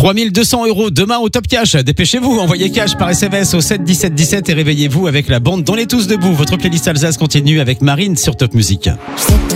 3200 € demain au Top Cash. Dépêchez-vous, envoyez cash par SMS au 7 17 17 et réveillez-vous avec la bande dont les tous debout. Votre playlist Alsace continue avec Marine sur Top Music.